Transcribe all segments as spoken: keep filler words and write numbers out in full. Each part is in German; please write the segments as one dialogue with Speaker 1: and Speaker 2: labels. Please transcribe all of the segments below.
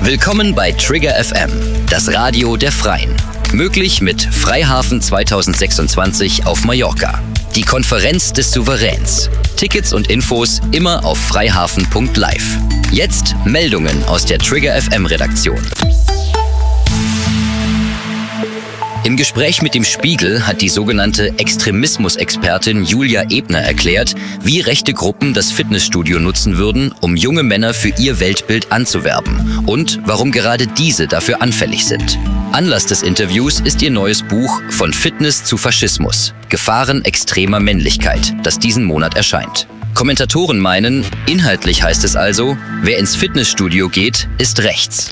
Speaker 1: Willkommen bei Trigger F M, das Radio der Freien. Möglich mit Freihafen zweitausendsechsundzwanzig auf Mallorca. Die Konferenz des Souveräns. Tickets und Infos immer auf freihafen punkt live. Jetzt Meldungen aus der Trigger F M Redaktion. Im Gespräch mit dem Spiegel hat die sogenannte Extremismusexpertin Julia Ebner erklärt, wie rechte Gruppen das Fitnessstudio nutzen würden, um junge Männer für ihr Weltbild anzuwerben und warum gerade diese dafür anfällig sind. Anlass des Interviews ist ihr neues Buch Von Fitness zu Faschismus – Gefahren extremer Männlichkeit, das diesen Monat erscheint. Kommentatoren meinen, inhaltlich heißt es also, wer ins Fitnessstudio geht, ist rechts.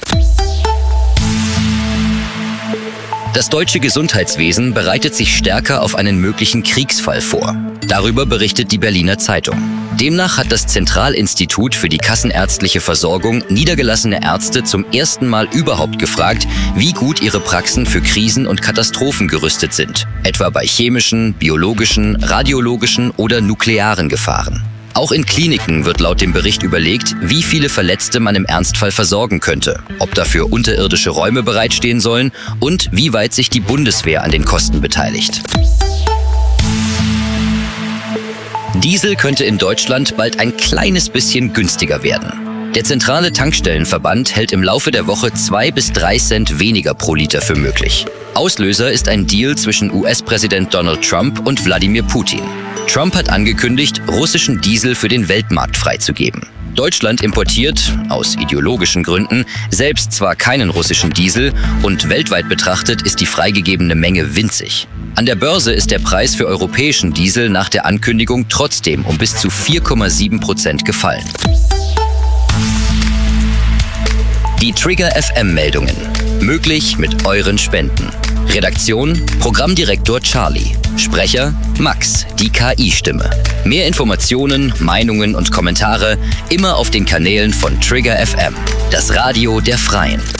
Speaker 1: Das deutsche Gesundheitswesen bereitet sich stärker auf einen möglichen Kriegsfall vor. Darüber berichtet die Berliner Zeitung. Demnach hat das Zentralinstitut für die kassenärztliche Versorgung niedergelassene Ärzte zum ersten Mal überhaupt gefragt, wie gut ihre Praxen für Krisen und Katastrophen gerüstet sind, etwa bei chemischen, biologischen, radiologischen oder nuklearen Gefahren. Auch in Kliniken wird laut dem Bericht überlegt, wie viele Verletzte man im Ernstfall versorgen könnte, ob dafür unterirdische Räume bereitstehen sollen und wie weit sich die Bundeswehr an den Kosten beteiligt. Diesel könnte in Deutschland bald ein kleines bisschen günstiger werden. Der zentrale Tankstellenverband hält im Laufe der Woche zwei bis drei Cent weniger pro Liter für möglich. Auslöser ist ein Deal zwischen U S-Präsident Donald Trump und Wladimir Putin. Trump hat angekündigt, russischen Diesel für den Weltmarkt freizugeben. Deutschland importiert, aus ideologischen Gründen, selbst zwar keinen russischen Diesel und weltweit betrachtet ist die freigegebene Menge winzig. An der Börse ist der Preis für europäischen Diesel nach der Ankündigung trotzdem um bis zu vier Komma sieben Prozent gefallen. Die Trigger F M-Meldungen. Möglich mit euren Spenden. Redaktion: Programmdirektor Charlie. Sprecher: Max, die K I-Stimme. Mehr Informationen, Meinungen und Kommentare immer auf den Kanälen von Trigger F M, das Radio der Freien.